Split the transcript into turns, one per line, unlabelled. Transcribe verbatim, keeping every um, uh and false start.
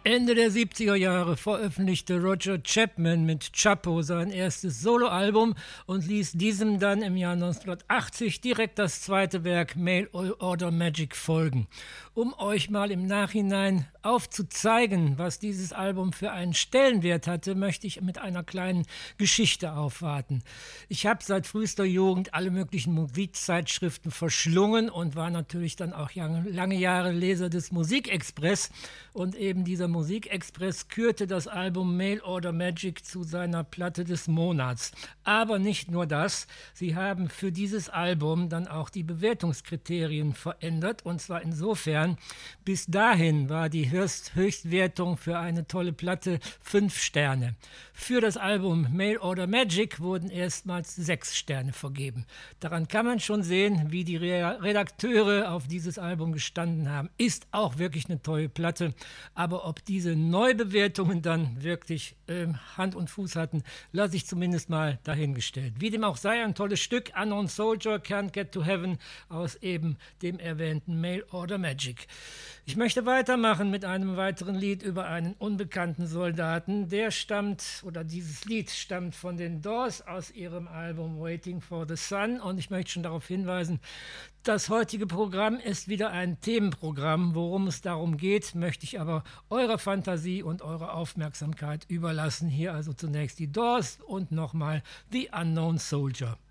Ende der siebziger Jahre veröffentlichte Roger Chapman mit Chapo sein erstes Soloalbum und ließ diesem dann im Jahr neunzehnhundertachtzig direkt das zweite Werk Mail Order Magic folgen. Um euch mal im Nachhinein aufzuzeigen, was dieses Album für einen Stellenwert hatte, möchte ich mit einer kleinen Geschichte aufwarten. Ich habe seit frühester Jugend alle möglichen Musikzeitschriften verschlungen und war natürlich dann auch lange Jahre Leser des Musikexpress, und eben dieser Musikexpress kürte das Album Mail Order Magic zu seiner Platte des Monats. Aber nicht nur das, sie haben für dieses Album dann auch die Bewertungskriterien verändert, und zwar insofern: bis dahin war die Höchst Höchstwertung für eine tolle Platte fünf Sterne. Für das Album Mail Order Magic wurden erstmals sechs Sterne vergeben. Daran kann man schon sehen, wie die Re- Redakteure auf dieses Album gestanden haben. Ist auch wirklich eine tolle Platte, aber ob diese Neubewertungen dann wirklich äh, Hand und Fuß hatten, lasse ich zumindest mal dahingestellt. Wie dem auch sei, ein tolles Stück, Unknown Soldier, Can't Get to Heaven, aus eben dem erwähnten Mail Order Magic. Ich möchte weitermachen mit einem weiteren Lied über einen unbekannten Soldaten. Der stammt, oder dieses Lied stammt von den Doors aus ihrem Album Waiting for the Sun, und ich möchte schon darauf hinweisen, das heutige Programm ist wieder ein Themenprogramm. Worum es darum geht, möchte ich aber eurer Fantasie und eurer Aufmerksamkeit überlassen. Hier also zunächst die Doors und nochmal The Unknown Soldier.